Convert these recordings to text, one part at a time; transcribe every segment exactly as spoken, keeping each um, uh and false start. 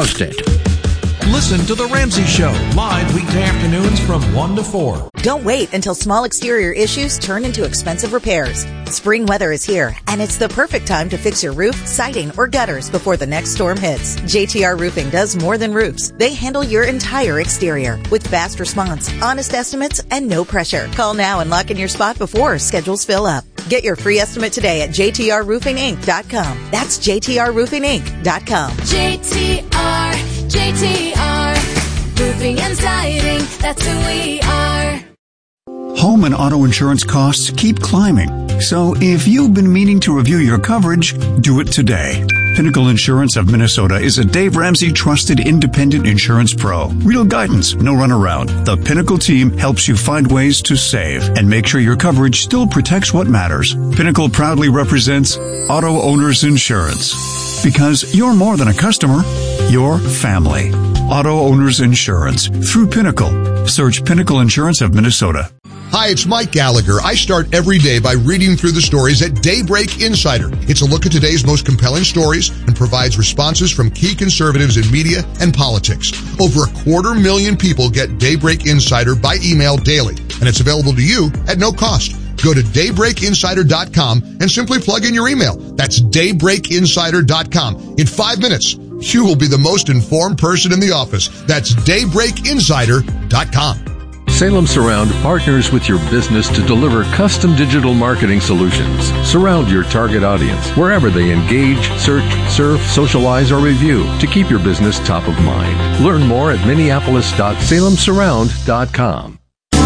trust it. Listen to The Ramsey Show, live weekday afternoons from one to four. Don't wait until small exterior issues turn into expensive repairs. Spring weather is here, and it's the perfect time to fix your roof, siding, or gutters before the next storm hits. J T R Roofing does more than roofs. They handle your entire exterior with fast response, honest estimates, and no pressure. Call now and lock in your spot before schedules fill up. Get your free estimate today at J T R roofing inc dot com. That's J T R roofing inc dot com. J T R, J T R, roofing and siding, that's who we are. Home and auto insurance costs keep climbing. So if you've been meaning to review your coverage, do it today. Pinnacle Insurance of Minnesota is a Dave Ramsey trusted independent insurance pro. Real guidance, no runaround. The Pinnacle team helps you find ways to save and make sure your coverage still protects what matters. Pinnacle proudly represents Auto Owners Insurance. Because you're more than a customer, you're family. Auto Owners Insurance through Pinnacle. Search Pinnacle Insurance of Minnesota. Hi, it's Mike Gallagher. I start every day by reading through the stories at Daybreak Insider. It's a look at today's most compelling stories and provides responses from key conservatives in media and politics. Over a quarter million people get Daybreak Insider by email daily, and it's available to you at no cost. Go to daybreak insider dot com and simply plug in your email. That's daybreak insider dot com. In five minutes, you will be the most informed person in the office. That's daybreak insider dot com. Salem Surround partners with your business to deliver custom digital marketing solutions. Surround your target audience wherever they engage, search, surf, socialize, or review to keep your business top of mind. Learn more at minneapolis dot salem surround dot com.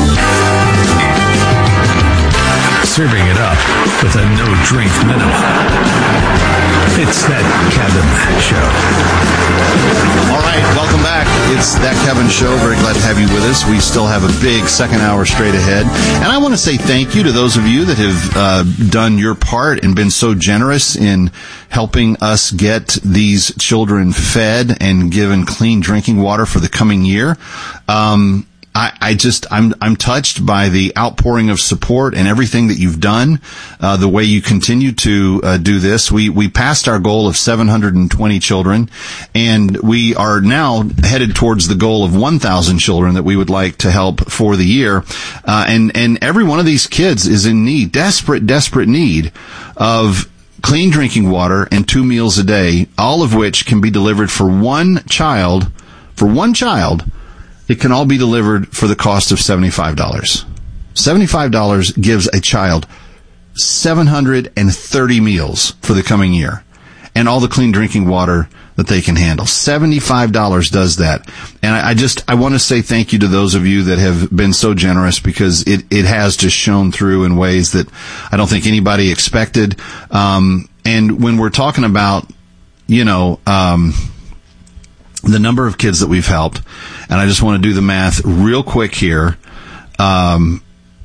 Serving it up with a no-drink minimum. It's That Kevin Show. All right, welcome back. It's That Kevin Show. Very glad to have you with us. We still have a big second hour straight ahead. And I want to say thank you to those of you that have uh, done your part and been so generous in helping us get these children fed and given clean drinking water for the coming year. Um I, I just, I'm, I'm touched by the outpouring of support and everything that you've done, uh, the way you continue to, uh, do this. We, we passed our goal of seven hundred twenty children, and we are now headed towards the goal of one thousand children that we would like to help for the year. Uh, and, and every one of these kids is in need, desperate, desperate need of clean drinking water and two meals a day, all of which can be delivered for one child, for one child. It can all be delivered for the cost of seventy-five dollars. seventy-five dollars gives a child seven hundred thirty meals for the coming year and all the clean drinking water that they can handle. seventy-five dollars does that. And I, I just, I want to say thank you to those of you that have been so generous, because it, it has just shown through in ways that I don't think anybody expected. Um, and when we're talking about, you know, um, the number of kids that we've helped, and I just want to do the math real quick here. Um,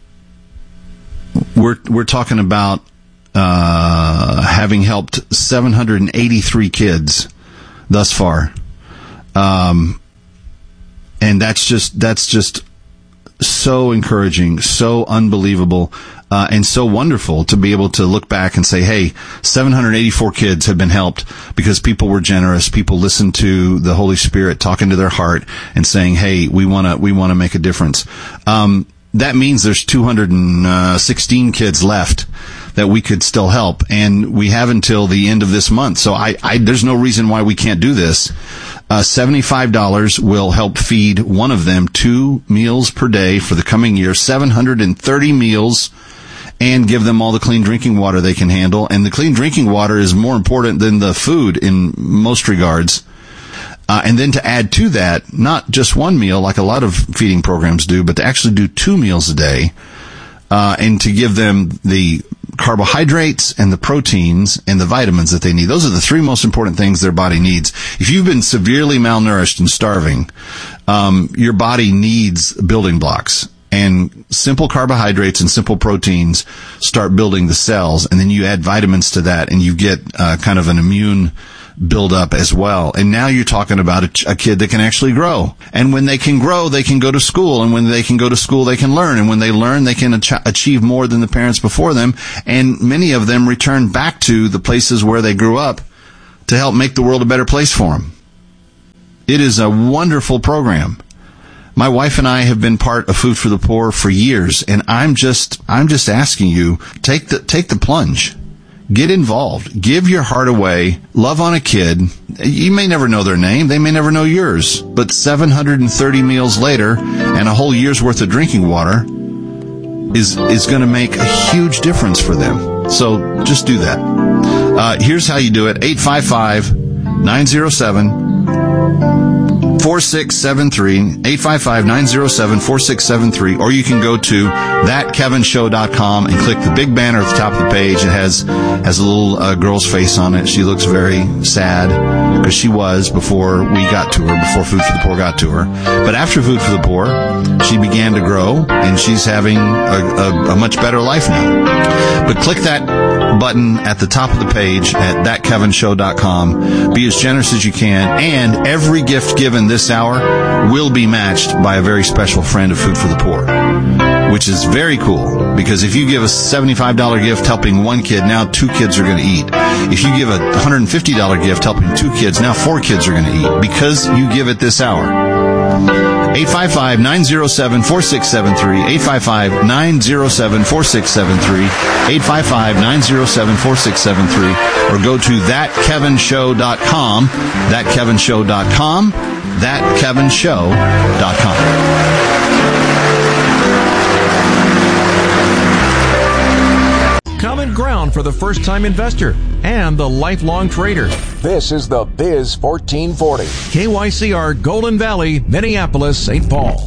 we're we're talking about uh, having helped seven hundred eighty-three kids thus far, um, and that's just that's just so encouraging, so unbelievable. Uh, and so wonderful to be able to look back and say, hey, seven hundred eighty-four kids have been helped because people were generous. People listened to the Holy Spirit talking to their heart and saying, hey, we want to, we want to make a difference. Um, that means there's two hundred sixteen kids left that we could still help. And we have until the end of this month. So I, I there's no reason why we can't do this. Uh, seventy-five dollars will help feed one of them two meals per day for the coming year, seven hundred thirty meals, and give them all the clean drinking water they can handle. And the clean drinking water is more important than the food in most regards. Uh, and then to add to that, not just one meal like a lot of feeding programs do, but to actually do two meals a day, uh, and to give them the carbohydrates and the proteins and the vitamins that they need. Those are the three most important things their body needs. If you've been severely malnourished and starving, um, your body needs building blocks. And simple carbohydrates and simple proteins start building the cells, and then you add vitamins to that, and you get uh, kind of an immune build up as well. And now you're talking about a, ch- a kid that can actually grow. And when they can grow, they can go to school. And when they can go to school, they can learn. And when they learn, they can ach- achieve more than the parents before them. And many of them return back to the places where they grew up to help make the world a better place for them. It is a wonderful program. My wife and I have been part of Food for the Poor for years, and I'm just I'm just asking you, take the take the plunge. Get involved. Give your heart away. Love on a kid. You may never know their name. They may never know yours. But seven hundred thirty meals later and a whole year's worth of drinking water is is going to make a huge difference for them. So just do that. Uh, here's how you do it. eight five five, nine zero seven, four six seven three, eight five five, nine zero seven, four six seven three, or you can go to that kevin show dot com and click the big banner at the top of the page. It has has a little uh, girl's face on it. She looks very sad because she was before we got to her, before Food for the Poor got to her. But after Food for the Poor, she began to grow, and she's having a, a, a much better life now. But click that button at the top of the page at that kevin show dot com. Be as generous as you can, and every gift given this hour will be matched by a very special friend of Food for the Poor, which is very cool, because if you give a seventy-five dollars gift helping one kid, now two kids are going to eat. If you give a one hundred fifty dollars gift helping two kids, now four kids are going to eat, because you give it this hour. eight five five, nine zero seven, four six seven three, eight five five, nine zero seven, four six seven three, eight five five, nine zero seven, four six seven three, or go to that kevin show dot com, that kevin show dot com, that kevin show dot com. Common ground for the first-time investor and the lifelong trader. This is the Biz fourteen forty. K Y C R, Golden Valley, Minneapolis, Saint Paul.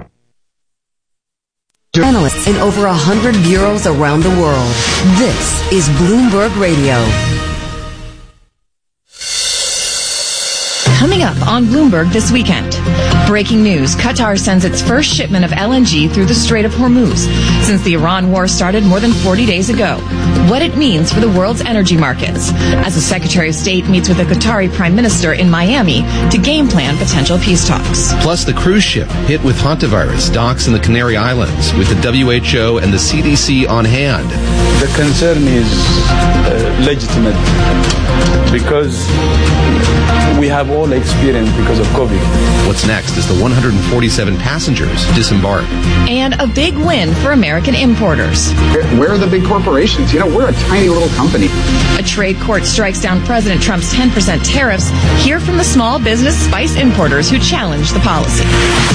Journalists in over a hundred bureaus around the world. This is Bloomberg Radio. Coming up on Bloomberg this weekend. Breaking news. Qatar sends its first shipment of L N G through the Strait of Hormuz since the Iran war started more than forty days ago. What it means for the world's energy markets as the Secretary of State meets with the Qatari Prime Minister in Miami to game plan potential peace talks. Plus, the cruise ship hit with hantavirus docks in the Canary Islands with the W H O and the C D C on hand. The concern is uh, legitimate because we have all experienced because of COVID. What's next as the one hundred forty-seven passengers disembark. And a big win for American importers. Where are the big corporations? You know, we're a tiny little company. A trade court strikes down President Trump's ten percent tariffs. Hear from the small business spice importers who challenge the policy.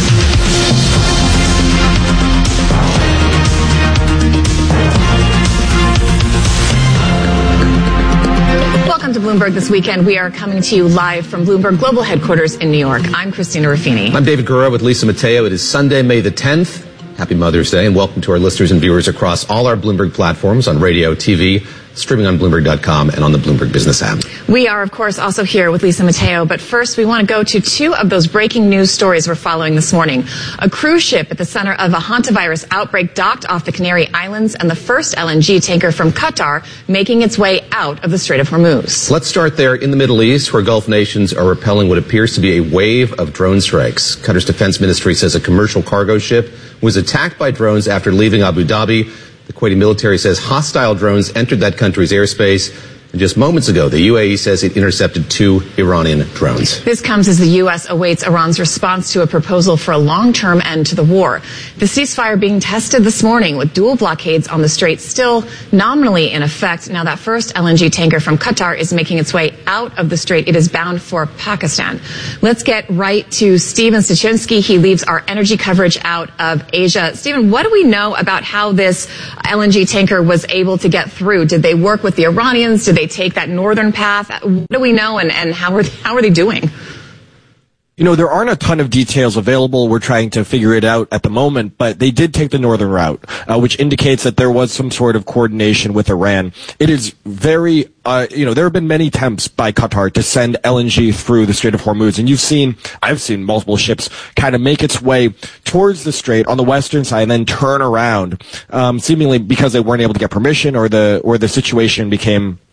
Welcome to Bloomberg This Weekend. We are coming to you live from Bloomberg Global Headquarters in New York. I'm Christina Ruffini. I'm David Gura with Lisa Mateo. It is Sunday, May the tenth. Happy Mother's Day, and welcome to our listeners and viewers across all our Bloomberg platforms on radio, T V, streaming on Bloomberg dot com and on the Bloomberg Business app. We are, of course, also here with Lisa Mateo, but first we want to go to two of those breaking news stories we're following this morning. A cruise ship at the center of a hantavirus outbreak docked off the Canary Islands, and the first L N G tanker from Qatar making its way out of the Strait of Hormuz. Let's start there in the Middle East, where Gulf nations are repelling what appears to be a wave of drone strikes. Qatar's defense ministry says a commercial cargo ship was attacked by drones after leaving Abu Dhabi. The Kuwaiti military says hostile drones entered that country's airspace. And just moments ago, the U A E says it intercepted two Iranian drones. This comes as the U S awaits Iran's response to a proposal for a long-term end to the war. The ceasefire being tested this morning with dual blockades on the strait still nominally in effect. Now that first L N G tanker from Qatar is making its way out of the strait. It is bound for Pakistan. Let's get right to Stephen Stachynski. He leaves our energy coverage out of Asia. Stephen, what do we know about how this L N G tanker was able to get through? Did they work with the Iranians? Did they take that northern path? What do we know, and, and how are how are they doing? You know, there aren't a ton of details available. We're trying to figure it out at the moment, but they did take the northern route, uh, which indicates that there was some sort of coordination with Iran. It is very, uh, you know, there have been many attempts by Qatar to send L N G through the Strait of Hormuz, and you've seen, I've seen multiple ships kind of make its way towards the strait on the western side and then turn around, um, seemingly because they weren't able to get permission or the, or the situation became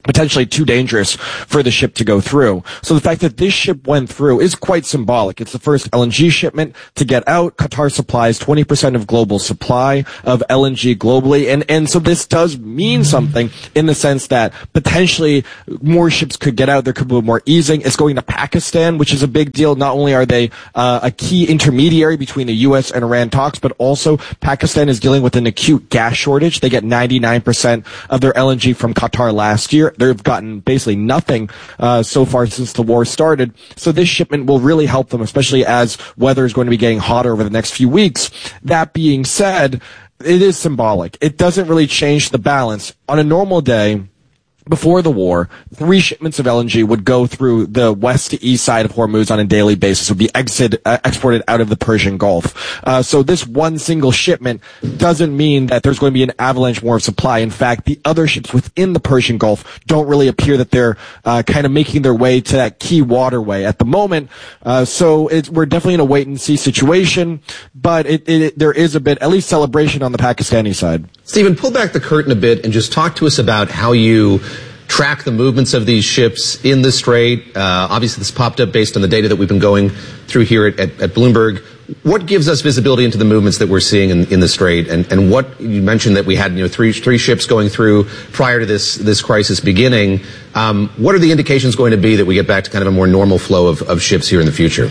potentially too dangerous for the ship to go through. So the fact that this ship went through is quite symbolic. It's the first L N G shipment to get out. Qatar supplies twenty percent of global supply of L N G globally. And, and so this does mean something in the sense that potentially more ships could get out. There could be more easing. It's going to Pakistan, which is a big deal. Not only are they uh, a key intermediary between the U S and Iran talks, but also Pakistan is dealing with an acute gas shortage. They get ninety-nine percent of their L N G from Qatar last year. They've gotten basically nothing uh, so far since the war started. So this shipment will really help them, especially as weather is going to be getting hotter over the next few weeks. That being said, it is symbolic. It doesn't really change the balance. On a normal day, before the war, three shipments of L N G would go through the west to east side of Hormuz on a daily basis, would be exit, uh, exported out of the Persian Gulf. Uh, so this one single shipment doesn't mean that there's going to be an avalanche more of supply. In fact, the other ships within the Persian Gulf don't really appear that they're uh, kind of making their way to that key waterway at the moment. Uh, so it's, we're definitely in a wait-and-see situation, but it, it, it, there is a bit, at least celebration on the Pakistani side. Stephen, pull back the curtain a bit and just talk to us about how you track the movements of these ships in the Strait. Uh, obviously, this popped up based on the data that we've been going through here at, at, at Bloomberg. What gives us visibility into the movements that we're seeing in, in the Strait? And, and what you mentioned that we had, you know, three three ships going through prior to this this crisis beginning. Um, what are the indications going to be that we get back to kind of a more normal flow of, of ships here in the future?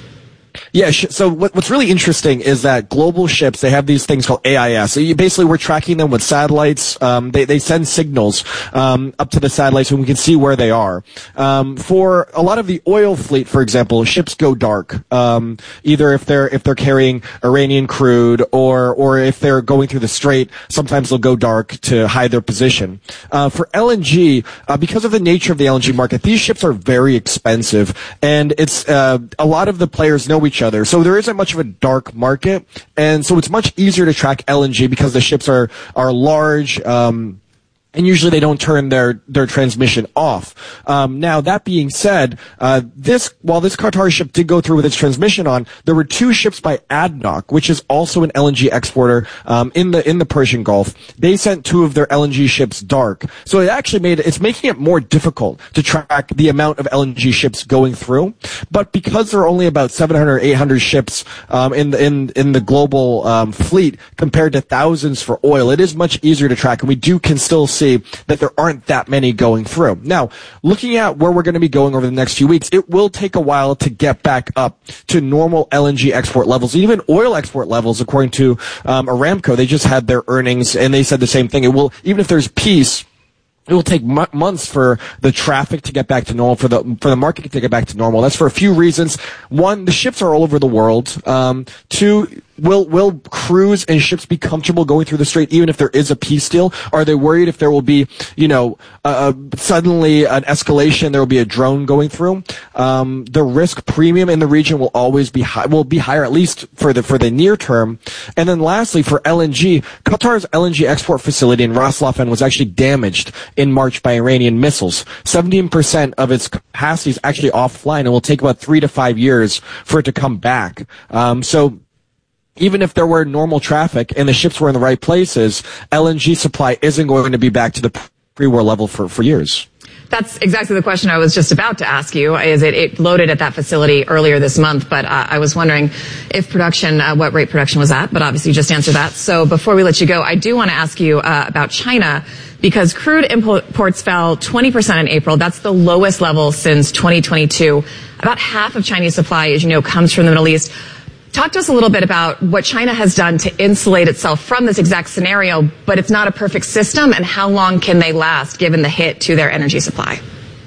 Yeah, so what, what's really interesting is that global ships, they have these things called A I S. So you basically, we're tracking them with satellites. Um, they, they send signals um, up to the satellites and we can see where they are. Um, for a lot of the oil fleet, for example, ships go dark. Um, either if they're if they're carrying Iranian crude or or if they're going through the Strait, sometimes they'll go dark to hide their position. Uh, for L N G, uh, because of the nature of the L N G market, these ships are very expensive, and it's uh, a lot of the players know each other. So there isn't much of a dark market, and so it's much easier to track L N G because the ships are are large. Um, And usually they don't turn their, their transmission off. Um, now, that being said, uh, this, while this Qatar ship did go through with its transmission on, there were two ships by A D N O C, which is also an L N G exporter, um, in the, in the Persian Gulf. They sent two of their L N G ships dark. So it actually made, it's making it more difficult to track the amount of L N G ships going through. But because there are only about seven hundred, eight hundred ships, um, in the, in, in the global, um, fleet compared to thousands for oil, it is much easier to track, and we do can still see that there aren't that many going through. Now, looking at where we're going to be going over the next few weeks, it will take a while to get back up to normal L N G export levels, even oil export levels, according to um, Aramco. They just had their earnings, and they said the same thing. It will, even if there's peace, it will take m- months for the traffic to get back to normal, for the for the market to get back to normal. That's for a few reasons. One, the ships are all over the world. Um, two, Will will crews and ships be comfortable going through the Strait even if there is a peace deal? Are they worried if there will be, you know, uh, suddenly an escalation, there will be a drone going through? Um, the risk premium in the region will always be high, will be higher, at least for the for the near term. And then lastly, for L N G, Qatar's L N G export facility in Ras Laffan was actually damaged in March by Iranian missiles. seventeen percent of its capacity is actually offline, and will take about three to five years for it to come back. Um, so. Even if there were normal traffic and the ships were in the right places, L N G supply isn't going to be back to the pre-war level for, for years. That's exactly the question I was just about to ask you. Is it, it loaded at that facility earlier this month, but uh, I was wondering if production, uh, what rate production was at, but obviously you just answered that. So before we let you go, I do want to ask you uh, about China, because crude imports fell twenty percent in April. That's the lowest level since twenty twenty-two. About half of Chinese supply, as you know, comes from the Middle East. Talk to us a little bit about what China has done to insulate itself from this exact scenario, but it's not a perfect system, and how long can they last given the hit to their energy supply?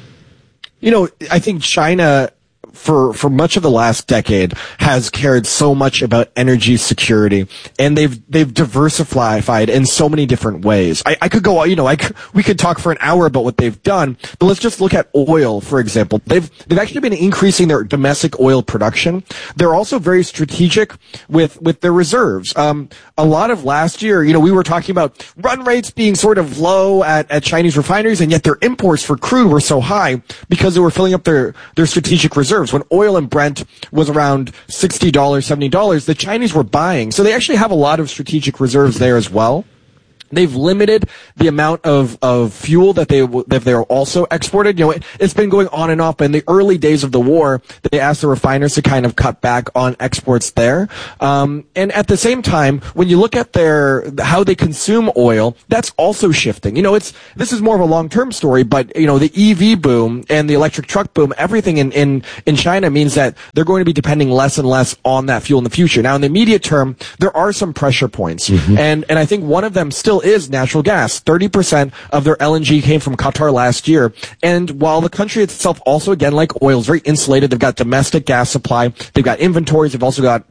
You know, I think China, for for much of the last decade, has cared so much about energy security, and they've they've diversified in so many different ways. I, I could go, you know, I could, we could talk for an hour about what they've done, but let's just look at oil, for example. They've they've actually been increasing their domestic oil production. They're also very strategic with with their reserves. Um, a lot of last year, you know, we were talking about run rates being sort of low at at Chinese refineries, and yet their imports for crude were so high because they were filling up their their strategic reserves. When oil and Brent was around sixty dollars, seventy dollars, the Chinese were buying. So they actually have a lot of strategic reserves there as well. They've limited the amount of, of fuel that they that they're also exported. You know, it, it's been going on and off. But in the early days of the war, they asked the refiners to kind of cut back on exports there. Um, and at the same time, when you look at their how they consume oil, that's also shifting. You know, it's this is more of a long term story. But you know, the E V boom and the electric truck boom, everything in in in China means that they're going to be depending less and less on that fuel in the future. Now, in the immediate term, there are some pressure points, mm-hmm. and and I think one of them still is natural gas. thirty percent of their L N G came from Qatar last year. And while the country itself also, again, like oil, is very insulated, they've got domestic gas supply, they've got inventories, they've also got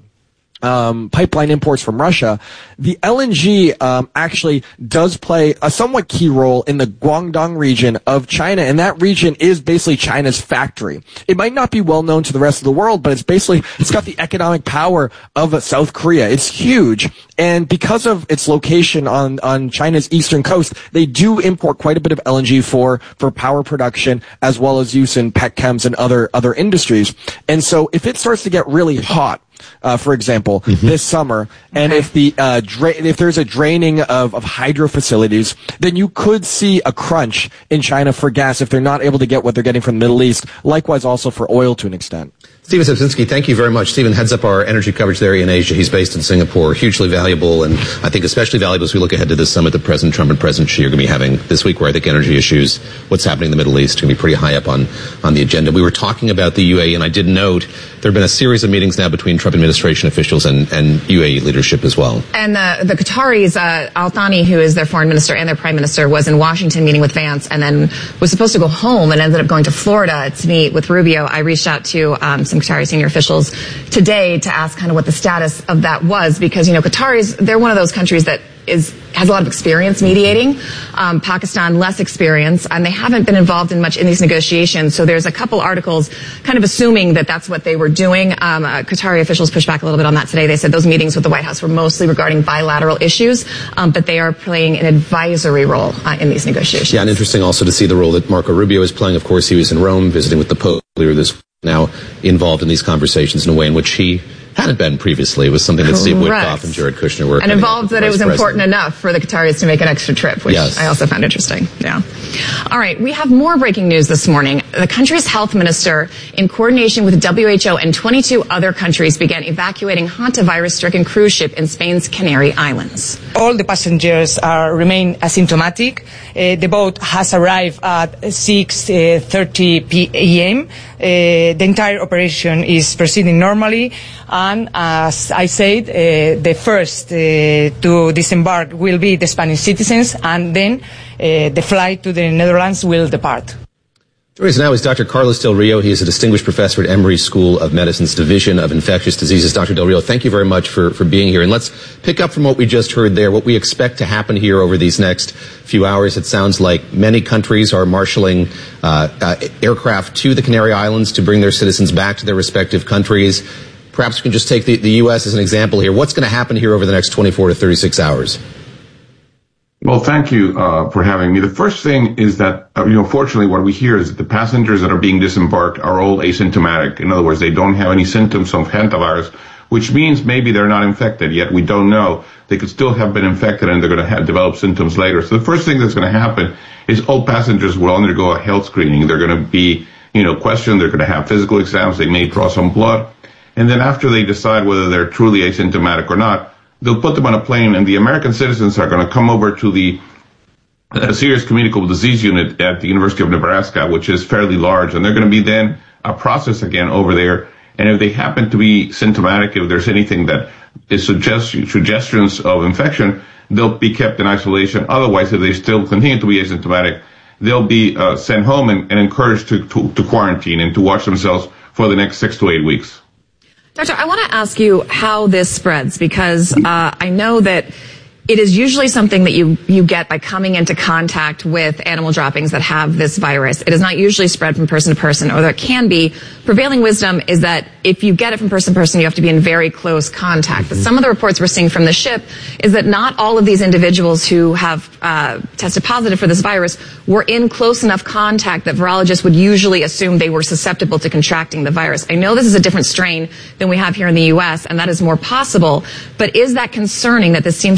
Um, pipeline imports from Russia. The L N G um, actually does play a somewhat key role in the Guangdong region of China, and that region is basically China's factory. It might not be well known to the rest of the world, but it's basically it's got the economic power of uh, South Korea. It's huge, and because of its location on on China's eastern coast, they do import quite a bit of L N G for for power production as well as use in petchems and other other industries. And so, if it starts to get really hot, Uh, for example, mm-hmm. this summer, and if the uh, dra- if there's a draining of, of hydro facilities, then you could see a crunch in China for gas if they're not able to get what they're getting from the Middle East. Likewise, also for oil to an extent. Stephen Szybczynski, thank you very much. Stephen heads up our energy coverage there in Asia. He's based in Singapore. Hugely valuable, and I think especially valuable as we look ahead to this summit that President Trump and President Xi are going to be having this week, where I think energy issues, what's happening in the Middle East, are going to be pretty high up on, on the agenda. We were talking about the U A E, and I did note there have been a series of meetings now between Trump administration officials and, and U A E leadership as well. And the, the Qataris, uh, Al Thani, who is their foreign minister and their prime minister, was in Washington meeting with Vance and then was supposed to go home and ended up going to Florida to meet with Rubio. I reached out to um, some Qatari senior officials today to ask kind of what the status of that was, because, you know, Qataris, they're one of those countries that is has a lot of experience mediating. Um, Pakistan, less experience, and they haven't been involved in much in these negotiations. So there's a couple articles kind of assuming that that's what they were doing. Um, uh, Qatari officials pushed back a little bit on that today. They said those meetings with the White House were mostly regarding bilateral issues, um, but they are playing an advisory role uh, in these negotiations. Yeah, and interesting also to see the role that Marco Rubio is playing. Of course, he was in Rome visiting with the Pope earlier this week, now involved in these conversations in a way in which he hadn't been previously. It was something that Steve Witkoff and Jared Kushner were. And involved that it was important enough for the Qataris to make an extra trip, which yes. I also found interesting. Yeah. All right. We have more breaking news this morning. The country's health minister, in coordination with W H O and twenty-two other countries, began evacuating hantavirus-stricken cruise ship in Spain's Canary Islands. All the passengers are, remain asymptomatic. Uh, the boat has arrived at six thirty p.m. Uh, the entire operation is proceeding normally. And as I said, uh, the first uh, to disembark will be the Spanish citizens, and then uh, the flight to the Netherlands will depart. Joining us now is Doctor Carlos Del Rio. He is a distinguished professor at Emory School of Medicine's Division of Infectious Diseases. Doctor Del Rio, thank you very much for, for being here. And let's pick up from what we just heard there, what we expect to happen here over these next few hours. It sounds like many countries are marshaling uh, uh, aircraft to the Canary Islands to bring their citizens back to their respective countries. Perhaps we can just take the, the U S as an example here. What's going to happen here over the next twenty-four to thirty-six hours? Well, thank you uh, for having me. The first thing is that, uh, you know, fortunately what we hear is that the passengers that are being disembarked are all asymptomatic. In other words, they don't have any symptoms of hantavirus, which means maybe they're not infected yet. We don't know. They could still have been infected and they're going to have develop symptoms later. So the first thing that's going to happen is all passengers will undergo a health screening. They're going to be, you know, questioned. They're going to have physical exams. They may draw some blood. And then after they decide whether they're truly asymptomatic or not, they'll put them on a plane, and the American citizens are going to come over to the uh, Serious Communicable Disease Unit at the University of Nebraska, which is fairly large, and they're going to be then uh, processed again over there. And if they happen to be symptomatic, if there's anything that is suggest- suggestions of infection, they'll be kept in isolation. Otherwise, if they still continue to be asymptomatic, they'll be uh, sent home and, and encouraged to, to, to quarantine and to watch themselves for the next six to eight weeks. Doctor, I want to ask you how this spreads, because uh, I know that it is usually something that you, you get by coming into contact with animal droppings that have this virus. It is not usually spread from person to person, or there can be. Prevailing wisdom is that if you get it from person to person, you have to be in very close contact. But some of the reports we're seeing from the ship is that not all of these individuals who have uh, tested positive for this virus were in close enough contact that virologists would usually assume they were susceptible to contracting the virus. I know this is a different strain than we have here in the U S, and that is more possible, but is that concerning that this seems to be a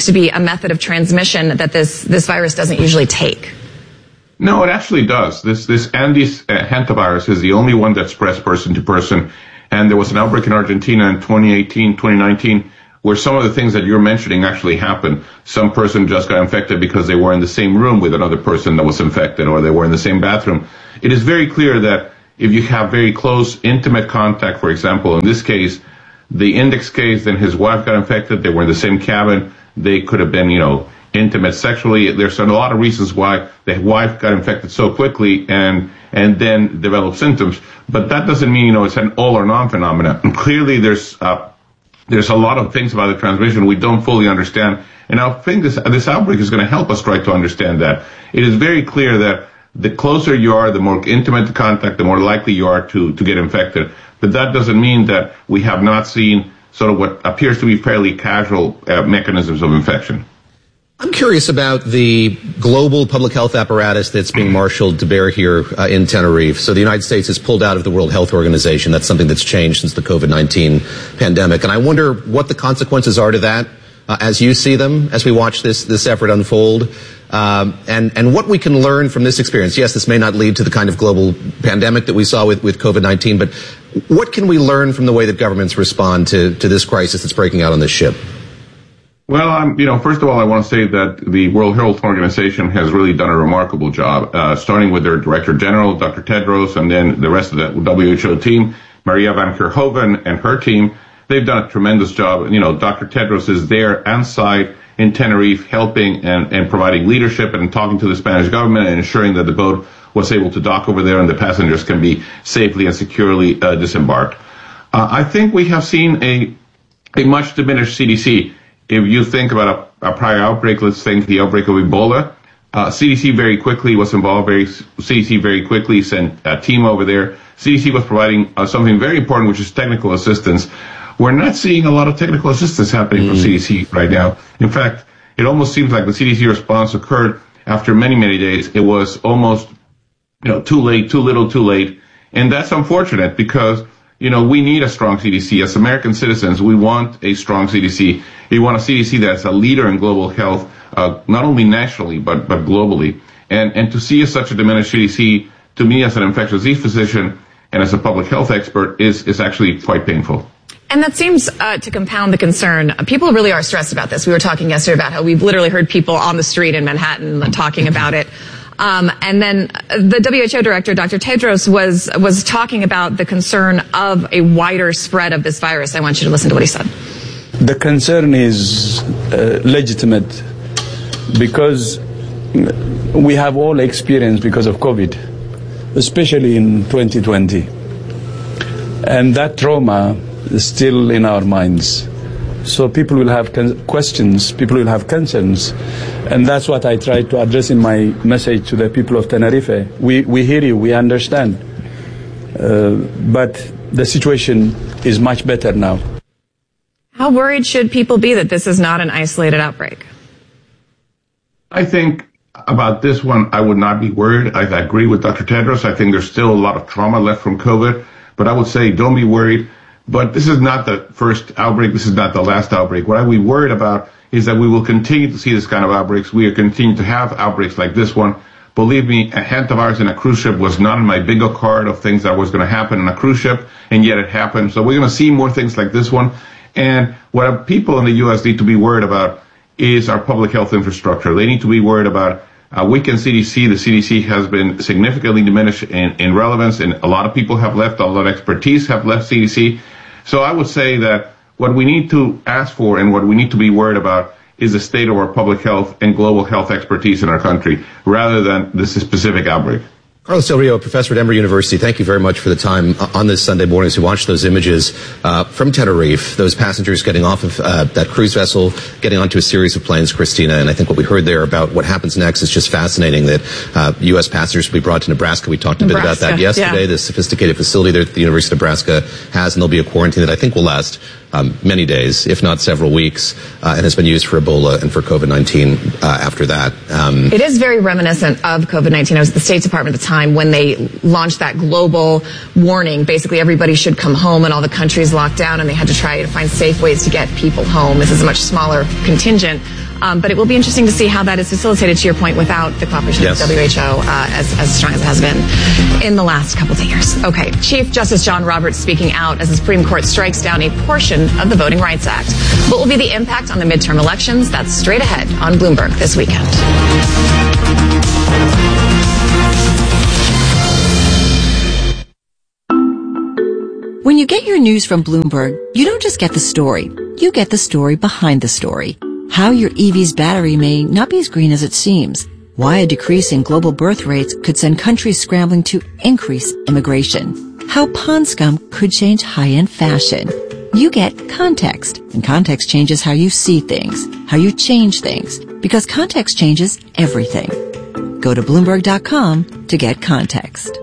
method of transmission that this, this virus doesn't usually take. No, it actually does. This this Andes uh, hantavirus is the only one that spreads person to person. And there was an outbreak in Argentina in twenty eighteen, twenty nineteen, where some of the things that you're mentioning actually happened. Some person just got infected because they were in the same room with another person that was infected, or they were in the same bathroom. It is very clear that if you have very close, intimate contact, for example, in this case, the index case, then his wife got infected, they were in the same cabin, they could have been, you know, intimate sexually. There's a lot of reasons why the wife got infected so quickly and and then developed symptoms. But that doesn't mean, you know, it's an all or non phenomenon. And clearly there's uh, there's a lot of things about the transmission we don't fully understand. And I think this this outbreak is going to help us try to understand that. It is very clear that the closer you are, the more intimate the contact, the more likely you are to, to get infected. But that doesn't mean that we have not seen sort of what appears to be fairly casual uh, mechanisms of infection. I'm curious about the global public health apparatus that's being marshaled to bear here uh, in Tenerife. So the United States has pulled out of the World Health Organization. That's something that's changed since the COVID nineteen pandemic. And I wonder what the consequences are to that uh, as you see them, as we watch this this effort unfold, um, and, and what we can learn from this experience. Yes, this may not lead to the kind of global pandemic that we saw with, with COVID nineteen, but what can we learn from the way that governments respond to, to this crisis that's breaking out on this ship? Well, um, you know, first of all, I want to say that the World Health Organization has really done a remarkable job, uh, starting with their Director General, Doctor Tedros, and then the rest of the W H O team, Maria Van Kerkhove and her team. They've done a tremendous job. You know, Doctor Tedros is there on site in Tenerife helping and, and providing leadership and talking to the Spanish government and ensuring that the boat was able to dock over there and the passengers can be safely and securely uh, disembarked. Uh, I think we have seen a, a much diminished C D C. If you think about a, a prior outbreak, let's think the outbreak of Ebola, uh, C D C very quickly was involved. Very, C D C very quickly sent a team over there. C D C was providing uh, something very important, which is technical assistance. We're not seeing a lot of technical assistance happening mm. from C D C right now. In fact, it almost seems like the C D C response occurred after many, many days. It was almost, you know, too late, too little, too late. And that's unfortunate because, you know, we need a strong C D C. As American citizens, we want a strong C D C. We want a C D C that's a leader in global health, uh, not only nationally, but, but globally. And, and to see such a diminished C D C, to me as an infectious disease physician and as a public health expert, is, is actually quite painful. And that seems uh, to compound the concern. People really are stressed about this. We were talking yesterday about how we've literally heard people on the street in Manhattan talking about it. Um, and then the W H O director, Doctor Tedros, was was talking about the concern of a wider spread of this virus. I want you to listen to what he said. The concern is uh, legitimate because we have all experienced because of COVID, especially in twenty twenty. And that trauma is still in our minds. So people will have con- questions, people will have concerns. And that's what I try to address in my message to the people of Tenerife. We, we hear you, we understand. Uh, but the situation is much better now. How worried should people be that this is not an isolated outbreak? I think about this one, I would not be worried. I agree with Doctor Tedros. I think there's still a lot of trauma left from COVID. But I would say don't be worried. But this is not the first outbreak. This is not the last outbreak. What I would be worried about is that we will continue to see this kind of outbreaks. We are continuing to have outbreaks like this one. Believe me, a hantavirus in a cruise ship was not in my bingo card of things that was going to happen in a cruise ship, and yet it happened. So we're going to see more things like this one. And what people in the U S need to be worried about is our public health infrastructure. They need to be worried about a weakened C D C. The C D C has been significantly diminished in, in relevance, and a lot of people have left, a lot of expertise have left C D C. So I would say that what we need to ask for and what we need to be worried about is the state of our public health and global health expertise in our country, rather than this specific outbreak. Carlos Del Rio, professor at Emory University, thank you very much for the time on this Sunday morning as we watch those images uh, from Tenerife, those passengers getting off of uh, that cruise vessel, getting onto a series of planes, Christina. And I think what we heard there about what happens next is just fascinating, that uh, U S passengers will be brought to Nebraska. We talked a Nebraska, bit about that yesterday, yeah. The sophisticated facility that the University of Nebraska has, and there'll be a quarantine that I think will last Um, many days, if not several weeks, uh, and has been used for Ebola and for COVID nineteen uh, after that. Um, it is very reminiscent of COVID nineteen. I was at the State Department at the time when they launched that global warning. Basically, everybody should come home, and all the countries locked down, and they had to try to find safe ways to get people home. This is a much smaller contingent. Um, but it will be interesting to see how that is facilitated, to your point, without the cooperation Yes. of the W H O uh, as, as strong as it has been in the last couple of years. Okay, Chief Justice John Roberts speaking out as the Supreme Court strikes down a portion of the Voting Rights Act. What will be the impact on the midterm elections? That's straight ahead on Bloomberg this weekend. When you get your news from Bloomberg, you don't just get the story. You get the story behind the story. How your E V's battery may not be as green as it seems. Why a decrease in global birth rates could send countries scrambling to increase immigration. How pond scum could change high-end fashion. You get context, and context changes how you see things, how you change things, because context changes everything. Go to Bloomberg dot com to get context.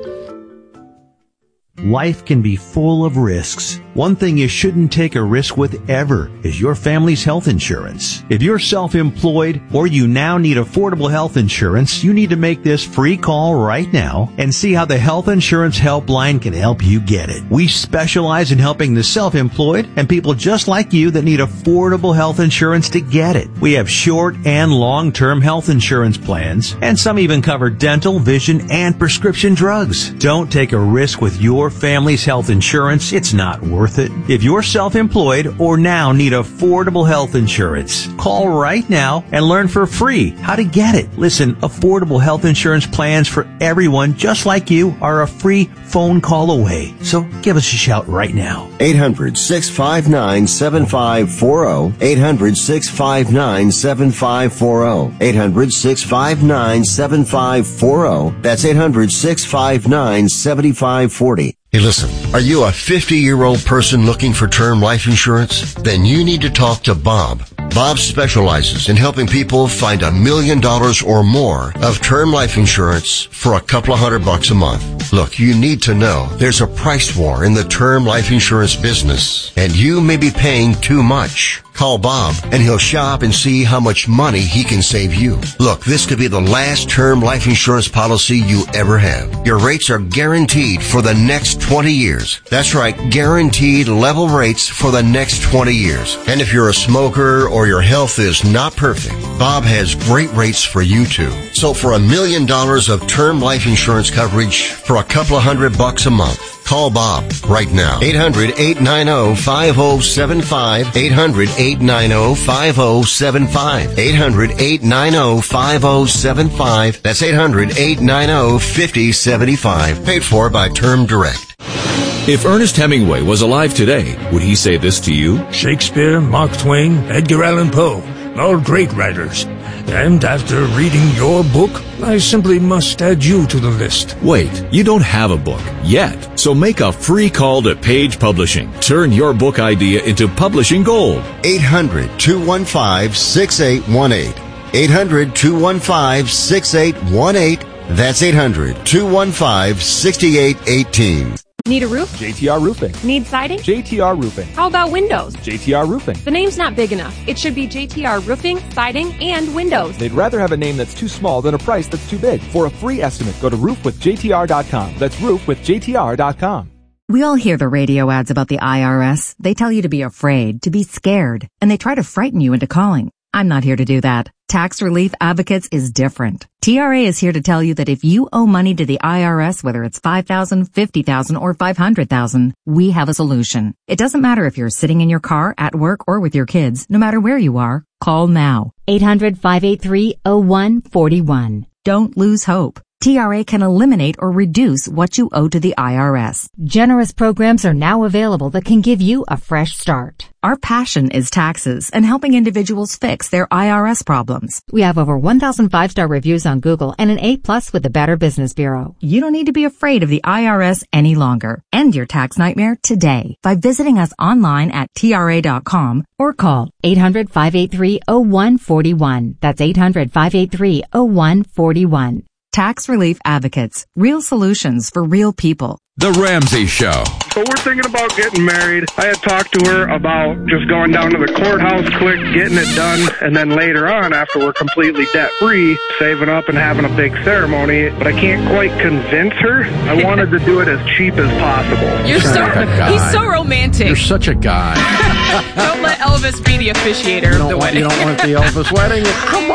Life can be full of risks. One thing you shouldn't take a risk with ever is your family's health insurance. If you're self-employed or you now need affordable health insurance, you need to make this free call right now and see how the Health Insurance Helpline can help you get it. We specialize in helping the self-employed and people just like you that need affordable health insurance to get it. We have short and long-term health insurance plans, and some even cover dental, vision, and prescription drugs. Don't take a risk with your family's health insurance. It's not worth it. If you're self-employed or now need affordable health insurance, call right now and learn for free how to get it. Listen, affordable health insurance plans for everyone just like you are a free phone call away. So give us a shout right now. eight hundred, six five nine, seven five four zero. eight hundred, six five nine, seven five four zero. eight hundred, six five nine, seven five four zero. That's eight hundred, six five nine, seven five four zero. Hey, listen, are you a fifty-year-old person looking for term life insurance? Then you need to talk to Bob. Bob specializes in helping people find a million dollars or more of term life insurance for a couple of hundred bucks a month. Look, you need to know there's a price war in the term life insurance business, and you may be paying too much. Call Bob, and he'll shop and see how much money he can save you. Look, this could be the last term life insurance policy you ever have. Your rates are guaranteed for the next twenty years. That's right, guaranteed level rates for the next twenty years. And if you're a smoker or your health is not perfect, Bob has great rates for you too. So for a million dollars of term life insurance coverage for a couple of hundred bucks a month, call Bob right now. eight hundred, eight nine zero, five zero seven five. eight hundred, eight nine zero, five zero seven five. eight hundred, eight nine zero, five zero seven five. That's eight hundred, eight nine zero, five zero seven five. Paid for by Term Direct. If Ernest Hemingway was alive today, would he say this to you? Shakespeare, Mark Twain, Edgar Allan Poe, all great writers. And after reading your book, I simply must add you to the list. Wait, you don't have a book yet. So make a free call to Page Publishing. Turn your book idea into publishing gold. eight hundred, two one five, six eight one eight. eight hundred, two one five, six eight one eight. That's eight hundred, two one five, six eight one eight. Need a roof? J T R Roofing. Need siding? J T R Roofing. How about windows? J T R Roofing. The name's not big enough. It should be J T R Roofing, Siding, and Windows. They'd rather have a name that's too small than a price that's too big. For a free estimate, go to roof with J T R dot com. That's roof with J T R dot com. We all hear the radio ads about the I R S. They tell you to be afraid, to be scared, and they try to frighten you into calling. I'm not here to do that. Tax Relief Advocates is different. T R A is here to tell you that if you owe money to the I R S, whether it's five thousand dollars, fifty thousand dollars, or five hundred thousand dollars, we have a solution. It doesn't matter if you're sitting in your car, at work, or with your kids. No matter where you are, call now. eight hundred, five eight three, zero one four one. Don't lose hope. T R A can eliminate or reduce what you owe to the I R S. Generous programs are now available that can give you a fresh start. Our passion is taxes and helping individuals fix their I R S problems. We have over one thousand five-star reviews on Google and an A plus with the Better Business Bureau. You don't need to be afraid of the I R S any longer. End your tax nightmare today by visiting us online at T R A dot com or call eight hundred, five eight three, zero one four one. That's eight hundred, five eight three, zero one four one. Tax Relief Advocates. Real solutions for real people. The Ramsey Show. So we're thinking about getting married. I had talked to her about just going down to the courthouse quick, getting it done, and then later on, after we're completely debt-free, saving up and having a big ceremony. But I can't quite convince her. I wanted to do it as cheap as possible. You're so, he's so romantic. You're such a guy. Don't let Elvis be the officiator of the want, wedding. You don't want the Elvis wedding? Come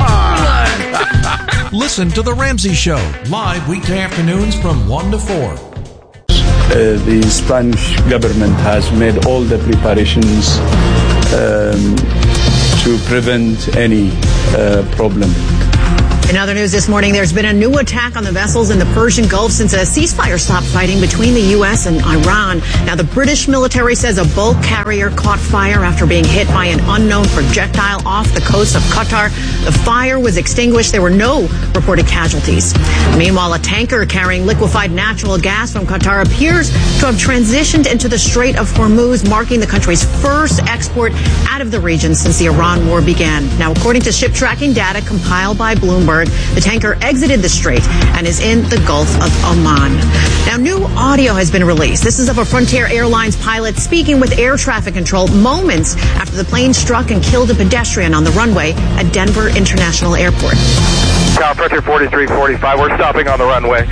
on. Listen to The Ramsey Show, live weekday afternoons from one to four. Uh, the Spanish government has made all the preparations um, to prevent any uh, problem. In other news this morning, there's been a new attack on the vessels in the Persian Gulf since a ceasefire stopped fighting between the U S and Iran. Now, the British military says a bulk carrier caught fire after being hit by an unknown projectile off the coast of Qatar. The fire was extinguished. There were no reported casualties. Meanwhile, a tanker carrying liquefied natural gas from Qatar appears to have transitioned into the Strait of Hormuz, marking the country's first export out of the region since the Iran war began. Now, according to ship tracking data compiled by Bloomberg, the tanker exited the strait and is in the Gulf of Oman. Now, new audio has been released. This is of a Frontier Airlines pilot speaking with air traffic control moments after the plane struck and killed a pedestrian on the runway at Denver International Airport. Cal Frontier forty-three forty-five, we're stopping on the runway.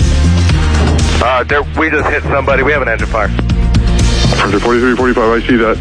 Uh, there, we just hit somebody. We have an engine fire. Frontier forty-three forty-five, I see that.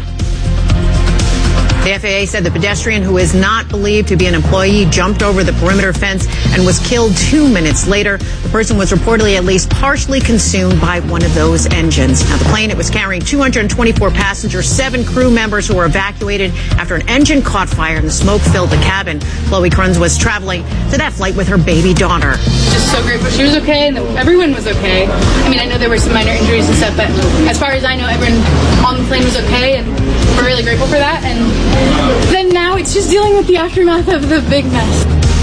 The F A A said the pedestrian, who is not believed to be an employee, jumped over the perimeter fence and was killed two minutes later. The person was reportedly at least partially consumed by one of those engines. Now, the plane, it was carrying two hundred twenty-four passengers, seven crew members who were evacuated after an engine caught fire and the smoke filled the cabin. Chloe Kruns was traveling to that flight with her baby daughter. Just so grateful she was okay and everyone was okay. I mean, I know there were some minor injuries and stuff, but as far as I know, everyone on the plane was okay, and we're really grateful for that. And then now it's just dealing with the aftermath of the big mess.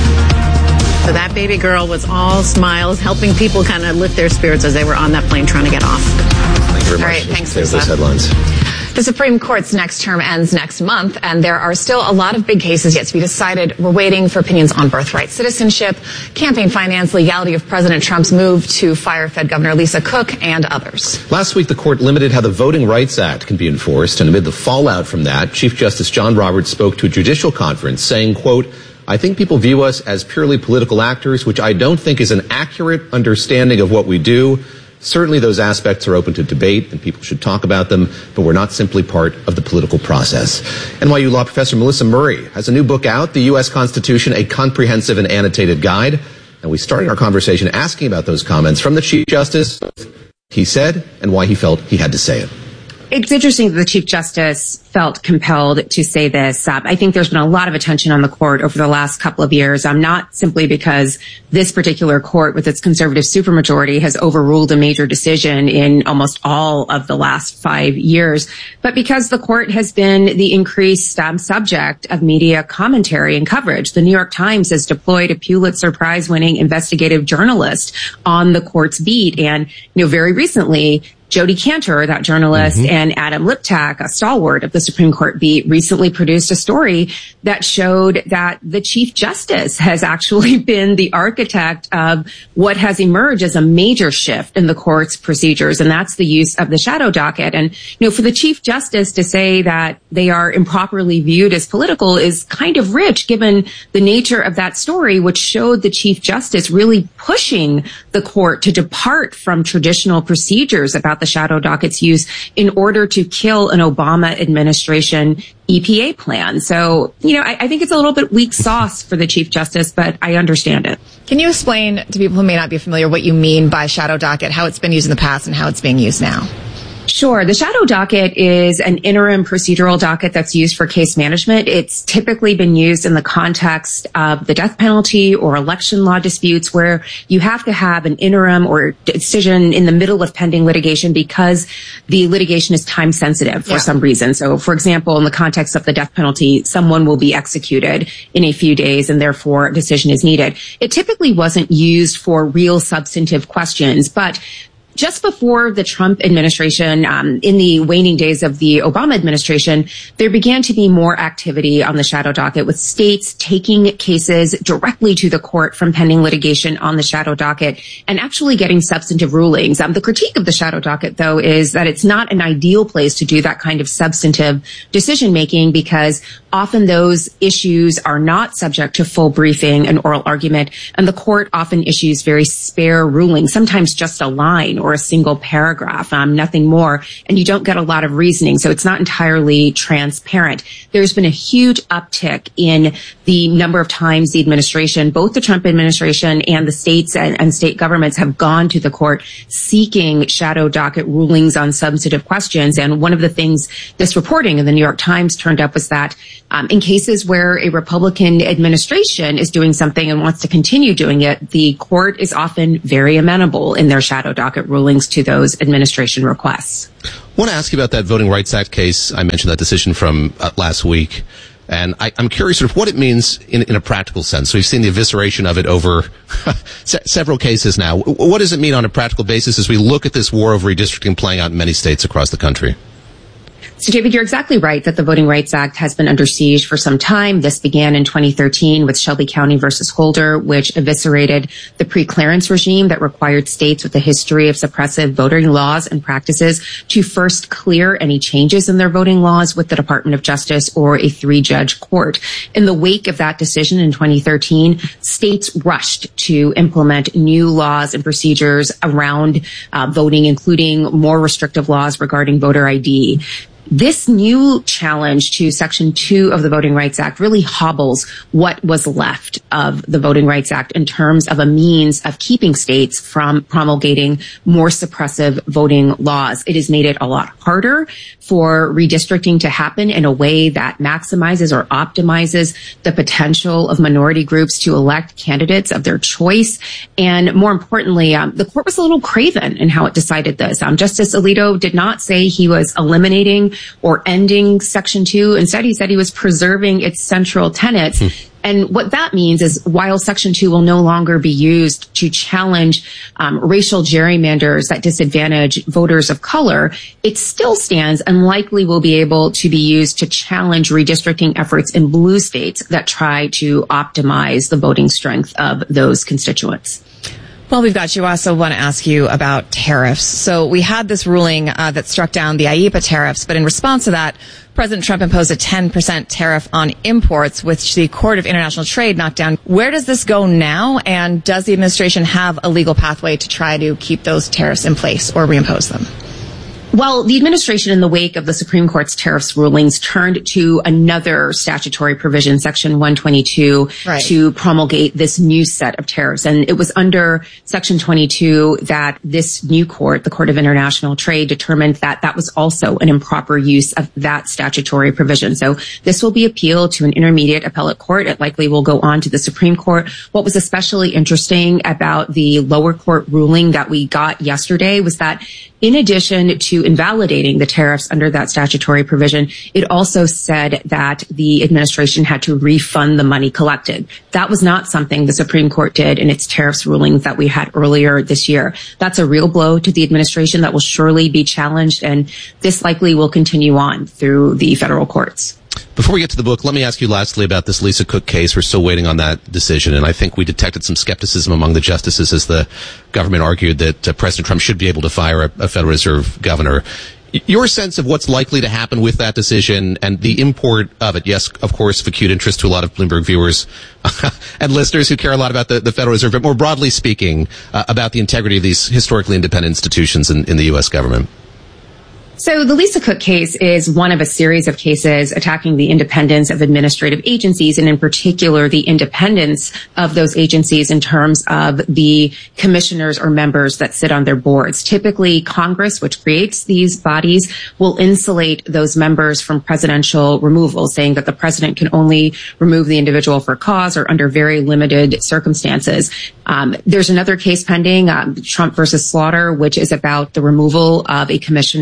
So that baby girl was all smiles, helping people kind of lift their spirits as they were on that plane trying to get off. Thank you very All much. right, thanks, There's Lisa. those headlines. The Supreme Court's next term ends next month, and there are still a lot of big cases yet to be decided. We're waiting for opinions on birthright citizenship, campaign finance, legality of President Trump's move to fire Fed Governor Lisa Cook, and others. Last week, the court limited how the Voting Rights Act can be enforced, and amid the fallout from that, Chief Justice John Roberts spoke to a judicial conference saying, quote, "I think people view us as purely political actors, which I don't think is an accurate understanding of what we do. Certainly those aspects are open to debate and people should talk about them, but we're not simply part of the political process." N Y U law professor Melissa Murray has a new book out, The U S Constitution, A Comprehensive and Annotated Guide. And we started our conversation asking about those comments from the Chief Justice, he said, and why he felt he had to say it. It's interesting that the Chief Justice felt compelled to say this. Uh, I think there's been a lot of attention on the court over the last couple of years, um, not simply because this particular court with its conservative supermajority has overruled a major decision in almost all of the last five years, but because the court has been the increased um, subject of media commentary and coverage. The New York Times has deployed a Pulitzer Prize-winning investigative journalist on the court's beat, and you know, very recently, Jodi Kantor, that journalist, mm-hmm. and Adam Liptak, a stalwart of the Supreme Court beat, recently produced a story that showed that the Chief Justice has actually been the architect of what has emerged as a major shift in the court's procedures, and that's the use of the shadow docket. And, you know, for the Chief Justice to say that they are improperly viewed as political is kind of rich, given the nature of that story, which showed the Chief Justice really pushing the court to depart from traditional procedures about the shadow docket's use in order to kill an Obama administration E P A plan. So, you know, I, I think it's a little bit weak sauce for the Chief Justice, but I understand it. Can you explain to people who may not be familiar what you mean by shadow docket, how it's been used in the past and how it's being used now? Sure. The shadow docket is an interim procedural docket that's used for case management. It's typically been used in the context of the death penalty or election law disputes where you have to have an interim or decision in the middle of pending litigation because the litigation is time sensitive for yeah. some reason. So, for example, in the context of the death penalty, someone will be executed in a few days and therefore a decision is needed. It typically wasn't used for real substantive questions, but Just before the Trump administration, um, in the waning days of the Obama administration, there began to be more activity on the shadow docket, with states taking cases directly to the court from pending litigation on the shadow docket and actually getting substantive rulings. Um, the critique of the shadow docket, though, is that it's not an ideal place to do that kind of substantive decision making, because often those issues are not subject to full briefing and oral argument, and the court often issues very spare rulings, sometimes just a line or a single paragraph, um, nothing more, and you don't get a lot of reasoning, so it's not entirely transparent. There's been a huge uptick in the number of times the administration, both the Trump administration and the states and, and state governments, have gone to the court seeking shadow docket rulings on substantive questions. And one of the things this reporting in the New York Times turned up was that um, in cases where a Republican administration is doing something and wants to continue doing it, the court is often very amenable in their shadow docket rulings to those administration requests. I want to ask you about that Voting Rights Act case. I mentioned that decision from uh, last week. And I, I'm curious sort of what it means in, in a practical sense. So we've seen the evisceration of it over se- several cases now. What does it mean on a practical basis as we look at this war over redistricting playing out in many states across the country? So, David, you're exactly right that the Voting Rights Act has been under siege for some time. This began in twenty thirteen with Shelby County versus Holder, which eviscerated the pre-clearance regime that required states with a history of suppressive voting laws and practices to first clear any changes in their voting laws with the Department of Justice or a three-judge court. In the wake of that decision in twenty thirteen, states rushed to implement new laws and procedures around uh, voting, including more restrictive laws regarding voter I D. This new challenge to Section two of the Voting Rights Act really hobbles what was left of the Voting Rights Act in terms of a means of keeping states from promulgating more suppressive voting laws. It has made it a lot harder for redistricting to happen in a way that maximizes or optimizes the potential of minority groups to elect candidates of their choice. And more importantly, um, the court was a little craven in how it decided this. Um, Justice Alito did not say he was eliminating or ending Section two. Instead, he said he was preserving its central tenets. Hmm. And what that means is while Section two will no longer be used to challenge um, racial gerrymanders that disadvantage voters of color, it still stands and likely will be able to be used to challenge redistricting efforts in blue states that try to optimize the voting strength of those constituents. Well, we've got you. I also want to ask you about tariffs. So we had this ruling uh, that struck down the I E P A tariffs, but in response to that, President Trump imposed a ten percent tariff on imports, which the Court of International Trade knocked down. Where does this go now? And does the administration have a legal pathway to try to keep those tariffs in place or reimpose them? Well, the administration, in the wake of the Supreme Court's tariffs rulings, turned to another statutory provision, Section one twenty-two, right, to promulgate this new set of tariffs. And it was under Section twenty-two that this new court, the Court of International Trade, determined that that was also an improper use of that statutory provision. So this will be appealed to an intermediate appellate court. It likely will go on to the Supreme Court. What was especially interesting about the lower court ruling that we got yesterday was that in addition to invalidating the tariffs under that statutory provision, it also said that the administration had to refund the money collected. That was not something the Supreme Court did in its tariffs rulings that we had earlier this year. That's a real blow to the administration that will surely be challenged, and this likely will continue on through the federal courts. Before we get to the book, let me ask you lastly about this Lisa Cook case. We're still waiting on that decision, and I think we detected some skepticism among the justices as the government argued that uh, President Trump should be able to fire a, a Federal Reserve governor. Your sense of what's likely to happen with that decision and the import of it, yes, of course, of acute interest to a lot of Bloomberg viewers and listeners who care a lot about the, the Federal Reserve, but more broadly speaking, uh, about the integrity of these historically independent institutions in, in the U S government. So the Lisa Cook case is one of a series of cases attacking the independence of administrative agencies, and in particular, the independence of those agencies in terms of the commissioners or members that sit on their boards. Typically, Congress, which creates these bodies, will insulate those members from presidential removal, saying that the president can only remove the individual for cause or under very limited circumstances. Um, there's another case pending, um, Trump versus Slaughter, which is about the removal of a commissioner of the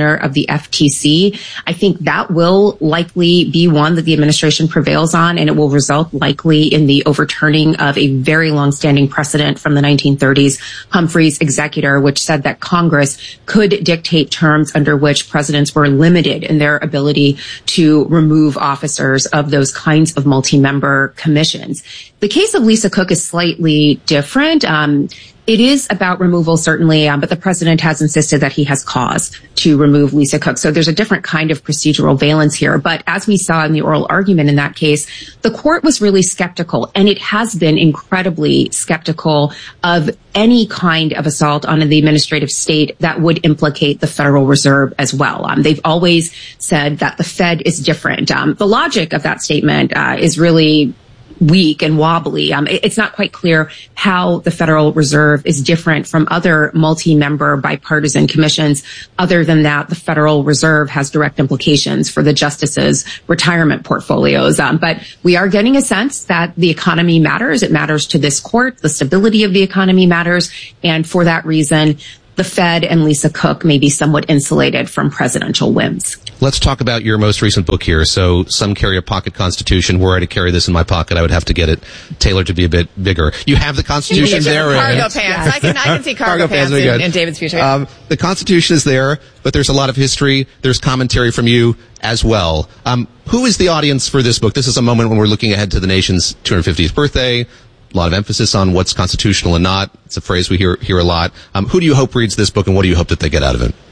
F T C. I think that will likely be one that the administration prevails on, and it will result likely in the overturning of a very long-standing precedent from the nineteen thirties, Humphrey's Executor, which said that Congress could dictate terms under which presidents were limited in their ability to remove officers of those kinds of multi-member commissions. The case of Lisa Cook is slightly different. Um, It is about removal, certainly, um, but the president has insisted that he has cause to remove Lisa Cook. So there's a different kind of procedural valence here. But as we saw in the oral argument in that case, the court was really skeptical, and it has been incredibly skeptical of any kind of assault on the administrative state that would implicate the Federal Reserve as well. Um, they've always said that the Fed is different. Um, the logic of that statement uh, is really weak and wobbly. Um, it's not quite clear how the Federal Reserve is different from other multi-member bipartisan commissions. Other than that, the Federal Reserve has direct implications for the justices' retirement portfolios. Um, but we are getting a sense that the economy matters. It matters to this court. The stability of the economy matters. And for that reason, the Fed and Lisa Cook may be somewhat insulated from presidential whims. Let's talk about your most recent book here. So some carry a pocket Constitution. Were I to carry this in my pocket, I would have to get it tailored to be a bit bigger. You have the Constitution there. Cargo pants. I can, I can see cargo, cargo pants, pants in, in David's future. Um, the Constitution is there, but there's a lot of history. There's commentary from you as well. Um, who is the audience for this book? This is a moment when we're looking ahead to the nation's two hundred fiftieth birthday. A lot of emphasis on what's constitutional and not. It's a phrase we hear hear a lot. Um, who do you hope reads this book, and what do you hope that they get out of it?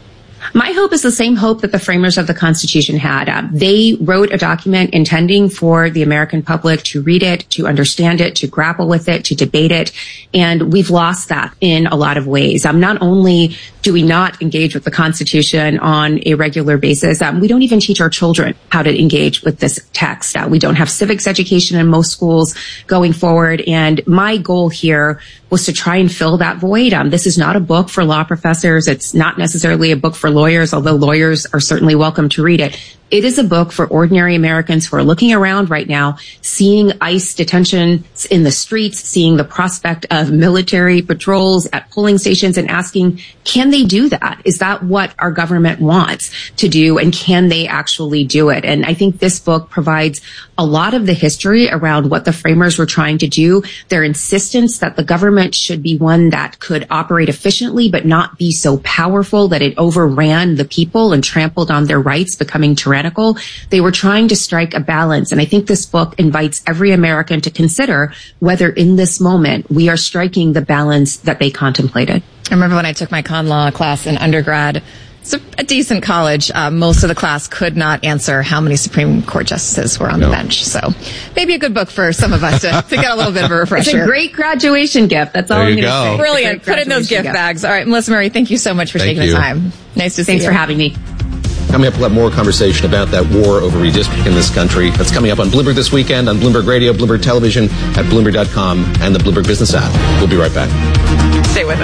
My hope is the same hope that the framers of the Constitution had. Uh, they wrote a document intending for the American public to read it, to understand it, to grapple with it, to debate it. And we've lost that in a lot of ways. Um, not only do we not engage with the Constitution on a regular basis, um, we don't even teach our children how to engage with this text. Uh, we don't have civics education in most schools going forward. And my goal here was to try and fill that void. Um, this is not a book for law professors. It's not necessarily a book for lawyers, although lawyers are certainly welcome to read it. It is a book for ordinary Americans who are looking around right now, seeing ICE detentions in the streets, seeing the prospect of military patrols at polling stations, and asking, can they do that? Is that what our government wants to do? And can they actually do it? And I think this book provides a lot of the history around what the framers were trying to do, their insistence that the government should be one that could operate efficiently, but not be so powerful that it overran the people and trampled on their rights, becoming tyrannical. They were trying to strike a balance. And I think this book invites every American to consider whether in this moment we are striking the balance that they contemplated. I remember when I took my con law class in undergrad. It's a, a decent college. Uh, most of the class could not answer how many Supreme Court justices were on no. the bench. So maybe a good book for some of us to, to get a little bit of a refresher. It's a great graduation gift. That's all there I'm going to say. Brilliant. Put in those gift, gift bags. All right, Melissa Murray, thank you so much for thank taking you. the time. Nice to see Thanks you. for having me. Coming up, we'll have more conversation about that war over redistricting in this country. That's coming up on Bloomberg This Weekend, on Bloomberg Radio, Bloomberg Television, at Bloomberg dot com, and the Bloomberg Business app. We'll be right back. Stay with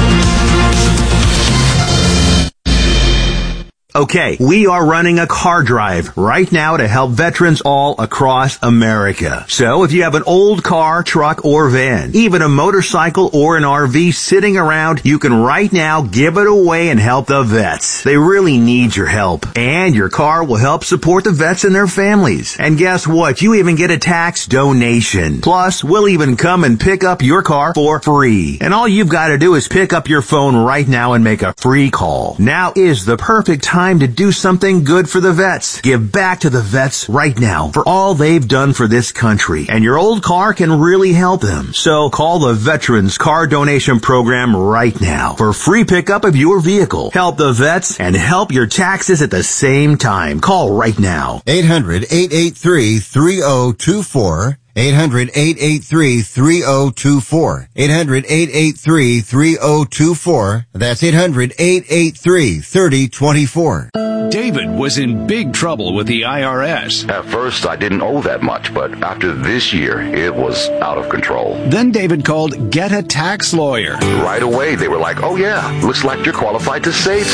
us. Okay, we are running a car drive right now to help veterans all across America. So if you have an old car, truck, or van, even a motorcycle or an R V sitting around, you can right now give it away and help the vets. They really need your help. And your car will help support the vets and their families. And guess what? You even get a tax donation. Plus, we'll even come and pick up your car for free. And all you've got to do is pick up your phone right now and make a free call. Now is the perfect time to do something good for the vets. Give back to the vets right now for all they've done for this country. And your old car can really help them. So call the Veterans Car Donation Program right now for free pickup of your vehicle. Help the vets and help your taxes at the same time. Call right now. eight hundred, eight eight three, three oh two four. eight hundred, eight eight three, three oh two four. eight hundred, eight eight three, three oh two four. That's eight hundred, eight eight three, three oh two four. David was in big trouble with the I R S. At first, I didn't owe that much, but after this year, it was out of control. Then David called Get a Tax Lawyer. Right away, they were like, oh yeah, looks like you're qualified to save.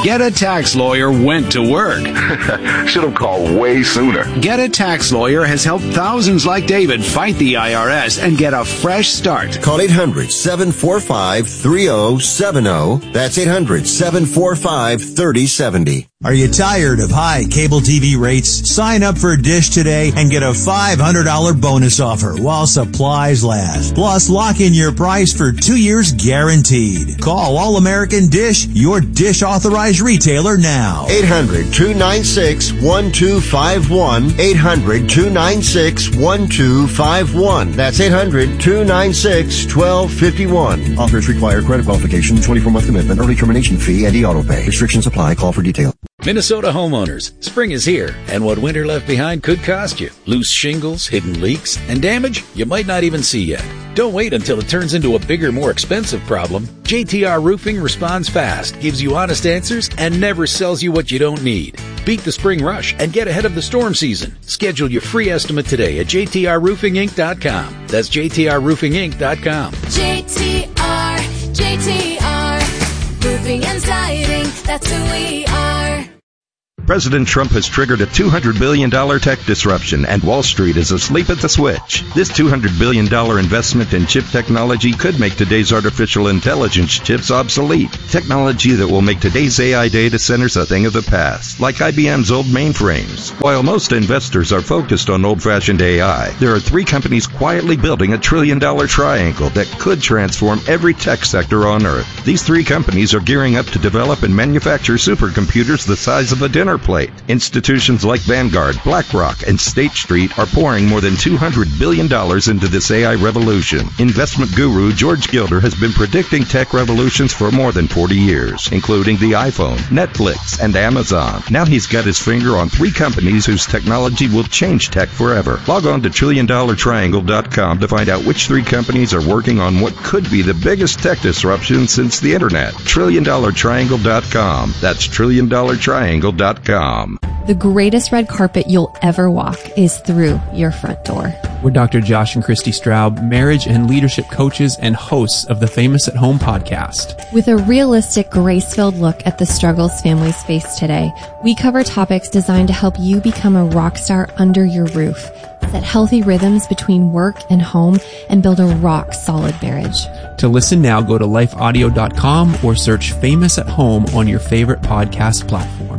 Get a Tax Lawyer went to work. Should have called way sooner. Get a Tax Lawyer has helped thousands like David fight the I R S and get a fresh start. Call eight hundred, seven four five, three oh seven oh. That's eight hundred, seven four five, three oh seven oh. Are you tired of high cable T V rates? Sign up for Dish today and get a five hundred dollars bonus offer while supplies last. Plus, lock in your price for two years guaranteed. Call All American Dish, your Dish authorized retailer now. eight hundred, two nine six, one two five one. eight hundred, two nine six, one two five one. That's eight hundred, two nine six, one two five one. Offers require credit qualification, twenty-four month commitment, early termination fee, and e-auto pay. Restrictions apply. Call for detail. Minnesota homeowners, spring is here, and what winter left behind could cost you. Loose shingles, hidden leaks, and damage you might not even see yet. Don't wait until it turns into a bigger, more expensive problem. J T R Roofing responds fast, gives you honest answers, and never sells you what you don't need. Beat the spring rush and get ahead of the storm season. Schedule your free estimate today at j t r roofing inc dot com. That's j t r roofing inc dot com. J T R, J T R, Roofing and Siding, that's who we are. President Trump has triggered a two hundred billion dollars tech disruption, and Wall Street is asleep at the switch. This two hundred billion dollars investment in chip technology could make today's artificial intelligence chips obsolete. Technology that will make today's A I data centers a thing of the past, like I B M's old mainframes. While most investors are focused on old-fashioned A I, there are three companies quietly building a trillion-dollar triangle that could transform every tech sector on Earth. These three companies are gearing up to develop and manufacture supercomputers the size of a dinner plate. Institutions like Vanguard, BlackRock, and State Street are pouring more than two hundred billion dollars into this A I revolution. Investment guru George Gilder has been predicting tech revolutions for more than forty years, including the iPhone, Netflix, and Amazon. Now he's got his finger on three companies whose technology will change tech forever. Log on to trillion dollar triangle dot com to find out which three companies are working on what could be the biggest tech disruption since the internet. trillion dollar triangle dot com. That's trillion dollar triangle dot com. The greatest red carpet you'll ever walk is through your front door. We're Doctor Josh and Christy Straub, marriage and leadership coaches and hosts of the Famous at Home podcast. With a realistic, grace-filled look at the struggles families face today, we cover topics designed to help you become a rock star under your roof, set healthy rhythms between work and home, and build a rock-solid marriage. To listen now, go to life audio dot com or search Famous at Home on your favorite podcast platform.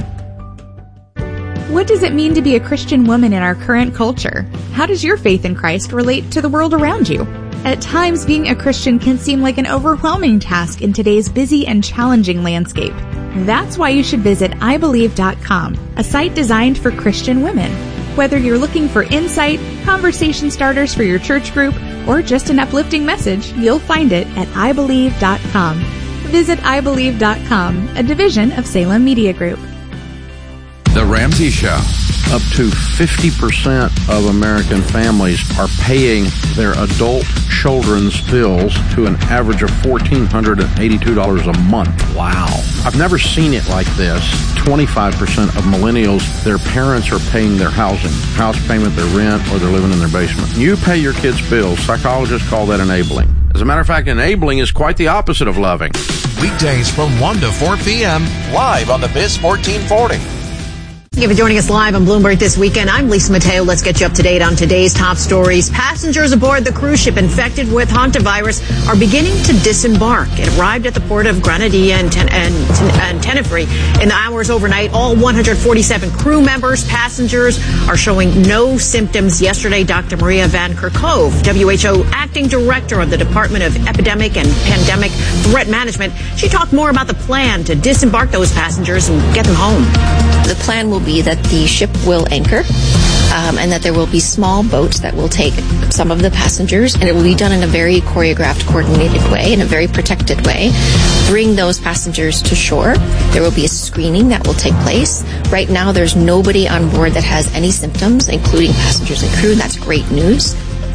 What does it mean to be a Christian woman in our current culture? How does your faith in Christ relate to the world around you? At times, being a Christian can seem like an overwhelming task in today's busy and challenging landscape. That's why you should visit i believe dot com, a site designed for Christian women. Whether you're looking for insight, conversation starters for your church group, or just an uplifting message, you'll find it at i believe dot com. Visit i believe dot com, a division of Salem Media Group. The Ramsey Show. Up to fifty percent of American families are paying their adult children's bills to an average of one thousand four hundred eighty-two dollars a month. Wow. I've never seen it like this. twenty-five percent of millennials, their parents are paying their housing, house payment, their rent, or they're living in their basement. You pay your kids' bills. Psychologists call that enabling. As a matter of fact, enabling is quite the opposite of loving. Weekdays from one to four p.m. live on the Biz fourteen forty. Thank you for joining us live on Bloomberg this weekend. I'm Lisa Mateo. Let's get you up to date on today's top stories. Passengers aboard the cruise ship infected with hantavirus are beginning to disembark. It arrived at the port of Grenadilla and, Ten- and, and Tenerife in the hours overnight. All one hundred forty-seven crew members, passengers are showing no symptoms. Yesterday, Doctor Maria Van Kerkhove, W H O Acting Director of the Department of Epidemic and Pandemic Threat Management, she talked more about the plan to disembark those passengers and get them home. The plan will be that the ship will anchor um, and that there will be small boats that will take some of the passengers, and it will be done in a very choreographed, coordinated way, in a very protected way. Bring those passengers to shore. There will be a screening that will take place. Right now, there's nobody on board that has any symptoms, including passengers and crew. That's great news.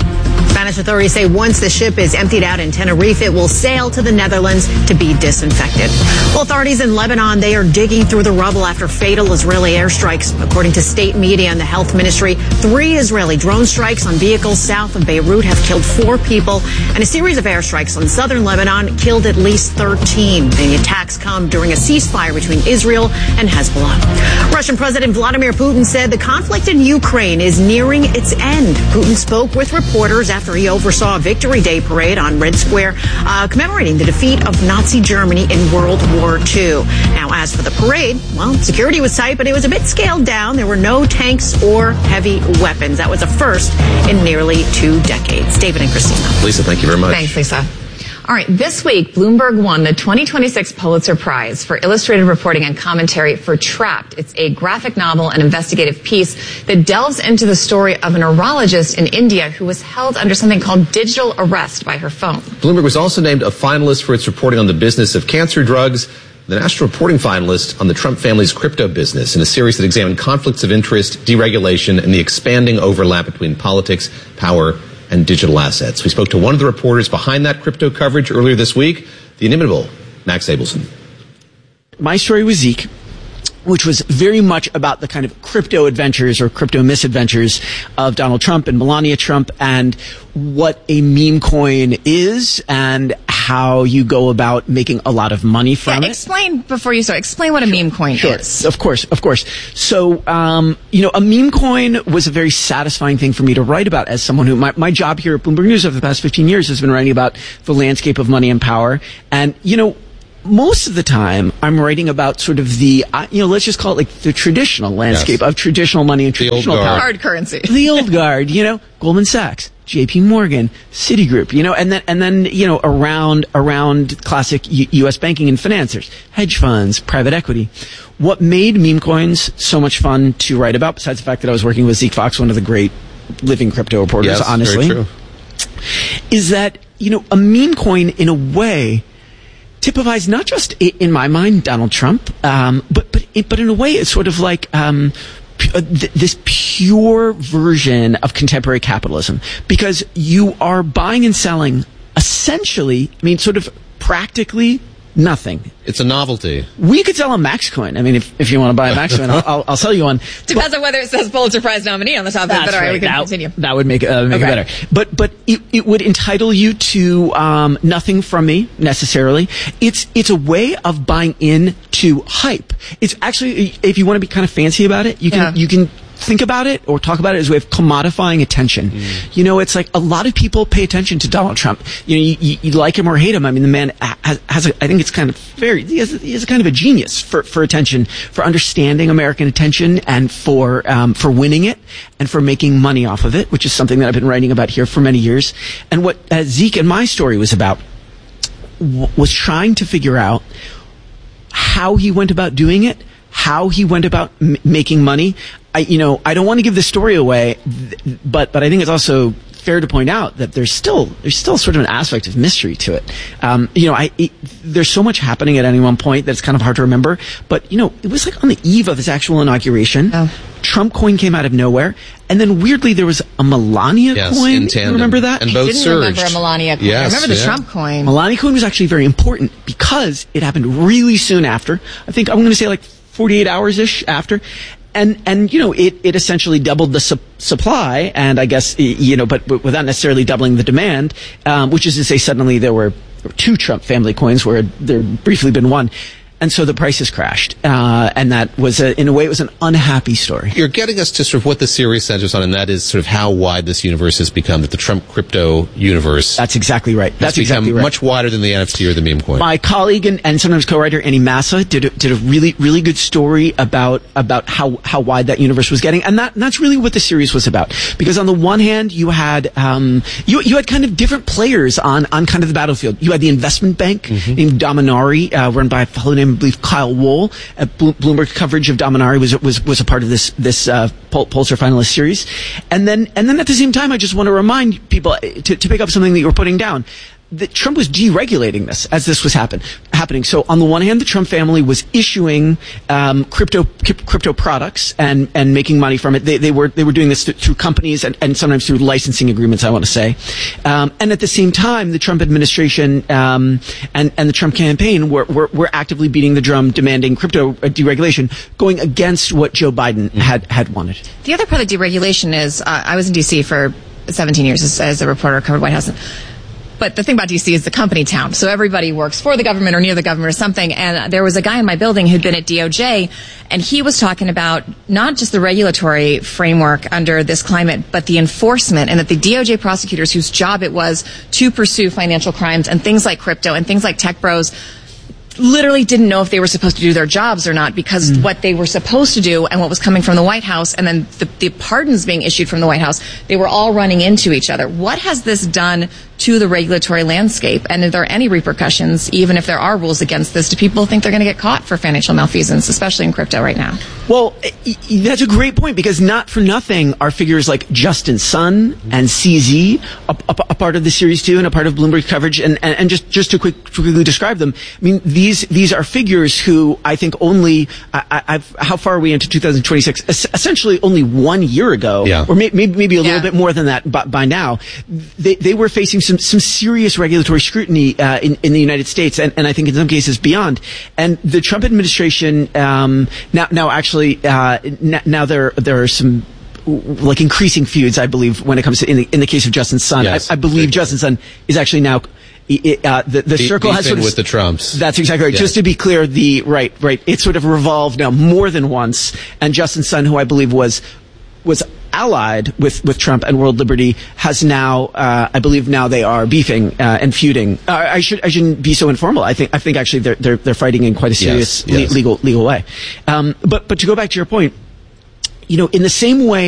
Spanish authorities say once the ship is emptied out in Tenerife, it will sail to the Netherlands to be disinfected. Well, authorities in Lebanon, they are digging through the rubble after fatal Israeli airstrikes. According to state media and the health ministry, three Israeli drone strikes on vehicles south of Beirut have killed four people, and a series of airstrikes on southern Lebanon killed at least thirteen. The attacks come during a ceasefire between Israel and Hezbollah. Russian President Vladimir Putin said the conflict in Ukraine is nearing its end. Putin spoke with reporters after he oversaw a Victory Day parade on Red Square, uh, commemorating the defeat of Nazi Germany in World War Two. Now, as for the parade, well, security was tight, but it was a bit scaled down. There were no tanks or heavy weapons. That was a first in nearly two decades. David and Christina. Lisa, thank you very much. Thanks, Lisa. All right, this week, Bloomberg won the twenty twenty-six Pulitzer Prize for illustrated reporting and commentary for Trapped. It's a graphic novel and investigative piece that delves into the story of a neurologist in India who was held under something called digital arrest by her phone. Bloomberg was also named a finalist for its reporting on the business of cancer drugs, the national reporting finalist on the Trump family's crypto business in a series that examined conflicts of interest, deregulation, and the expanding overlap between politics, power, and digital assets. We spoke to one of the reporters behind that crypto coverage earlier this week, the inimitable Max Abelson. My story was Zeke, which was very much about the kind of crypto adventures or crypto misadventures of Donald Trump and Melania Trump and what a meme coin is and how you go about making a lot of money from yeah, it. Explain, before you start, explain what a meme coin sure. is. Of course, of course. So, um, you know, a meme coin was a very satisfying thing for me to write about as someone who, my, my job here at Bloomberg News over the past fifteen years has been writing about the landscape of money and power. And, you know, most of the time, I'm writing about sort of the, uh, you know, let's just call it like the traditional landscape yes. of traditional money and traditional the old power. Hard currency. The old guard, you know, Goldman Sachs, J P Morgan, Citigroup, you know, and then, and then, you know, around, around classic U- U.S. banking and financiers, hedge funds, private equity. What made meme coins so much fun to write about, besides the fact that I was working with Zeke Fox, one of the great living crypto reporters, yes, honestly, very true. is that, you know, a meme coin in a way typifies not just in my mind Donald Trump, um, but but but in a way it's sort of like um, p- uh, th- this pure version of contemporary capitalism, because you are buying and selling essentially, I mean, sort of practically nothing. It's a novelty. We could sell a Max coin. I mean, if if you want to buy a Max coin, I'll, I'll, I'll sell you one. Depends on whether it says Pulitzer Prize nominee on the top of it, but all right, right. we can that, continue. That would make, uh, make okay. it better. But but it, it would entitle you to um, nothing from me, necessarily. It's it's a way of buying into hype. It's actually, if you want to be kind of fancy about it, you can yeah. you can think about it or talk about it as a way of commodifying attention. Mm. You know, it's like a lot of people pay attention to Donald Trump. You know, you, you, you like him or hate him. I mean, the man has, has a, I think it's kind of very, he has, he has a kind of a genius for, for attention, for understanding American attention and for, um, for winning it and for making money off of it, which is something that I've been writing about here for many years. And what uh, Zeke and my story was about w- was trying to figure out how he went about doing it, how he went about m- making money. I, you know, I don't want to give the story away, but but I think it's also fair to point out that there's still there's still sort of an aspect of mystery to it. Um, you know, I it, there's so much happening at any one point that it's kind of hard to remember. But you know, it was like on the eve of his actual inauguration, oh. Trump coin came out of nowhere, and then weirdly there was a Melania yes, coin. In tandem. You remember that? And both I didn't surged. remember a Melania coin. Yes, I remember the yeah. Trump coin. Melania coin was actually very important because it happened really soon after. I think I'm going to say like forty-eight hours ish after. And, and, you know, it, it essentially doubled the su- supply, and I guess, you know, but, but without necessarily doubling the demand, um, which is to say suddenly there were two Trump family coins where there had briefly been one. And so the prices crashed. Uh, and that was, a, in a way, it was an unhappy story. You're getting us to sort of what the series centers on, and that is sort of how wide this universe has become, that the Trump crypto universe. That's exactly right. That's exactly right. Much wider than the N F T or the meme coin. My colleague and, and sometimes co-writer Annie Massa did a, did a really, really good story about, about how, how wide that universe was getting. And that, and that's really what the series was about. Because on the one hand, you had, um, you, you had kind of different players on, on kind of the battlefield. You had the investment bank mm-hmm. named Dominari, uh, run by a fellow named I believe Kyle Wohl. Uh, Bloomberg coverage of Dominari was was was a part of this this uh, Pul- Pulitzer finalist series, and then and then at the same time, I just want to remind people to, to pick up something that you were putting down. the, Trump was deregulating this as this was happen, happening. So on the one hand, the Trump family was issuing um, crypto crypto products and, and making money from it. They, they were they were doing this th- through companies and, and sometimes through licensing agreements, I want to say. Um, and at the same time, the Trump administration um, and, and the Trump campaign were, were, were actively beating the drum, demanding crypto deregulation, going against what Joe Biden mm-hmm. had, had wanted. The other part of deregulation is, uh, I was in D C for seventeen years as, as a reporter, covered White House. But the thing about D C is the company town. So everybody works for the government or near the government or something. And there was a guy in my building who'd been at D O J, and he was talking about not just the regulatory framework under this climate, but the enforcement, and that the D O J prosecutors whose job it was to pursue financial crimes and things like crypto and things like tech bros literally didn't know if they were supposed to do their jobs or not, because mm. what they were supposed to do and what was coming from the White House and then the, the pardons being issued from the White House, they were all running into each other. What has this done to the regulatory landscape? And are there any repercussions, even if there are rules against this? Do people think they're going to get caught for financial malfeasance, especially in crypto right now? Well, that's a great point, because not for nothing are figures like Justin Sun and C Z a, a, a part of the series too, and a part of Bloomberg coverage. And, and, and just, just to quick, quickly describe them, I mean, these these are figures who I think only, I, I've, how far are we into two thousand twenty-six? Es- essentially only one year ago, yeah. or may, maybe, maybe a yeah. little bit more than that by, by now, they, they were facing some, some serious regulatory scrutiny uh, in, in the United States, and, and I think in some cases beyond. And the Trump administration um, now, now actually, uh, n- now there there are some like increasing feuds, I believe, when it comes to in the, in the case of Justin Sun. Yes, I, I believe Justin Sun is actually now. It, uh, the, the Be- circle has sort of with the Trumps. That's exactly right. Yes. Just to be clear, the right, right. It's sort of revolved now more than once. And Justin Sun, who I believe was was allied with, with Trump and World Liberty, has now, uh, I believe now they are beefing uh, and feuding. Uh, I should I shouldn't be so informal. I think I think actually they're they're, they're fighting in quite a serious yes, yes. Le- legal legal way. Um, but but to go back to your point, you know, in the same way